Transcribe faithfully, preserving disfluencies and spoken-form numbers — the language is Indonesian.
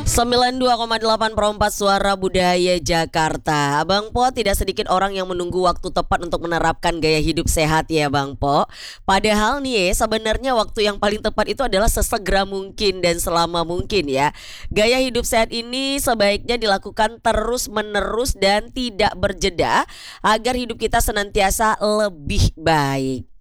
sembilan puluh dua koma delapan Perempat Suara Budaya Jakarta. Bang Po, tidak sedikit orang yang menunggu waktu tepat untuk menerapkan gaya hidup sehat ya Bang Po. Padahal nih ya, sebenarnya waktu yang paling tepat itu adalah sesegera mungkin dan selama mungkin ya. Gaya hidup sehat ini sebaiknya dilakukan terus menerus dan tidak berjeda agar hidup kita senantiasa lebih baik.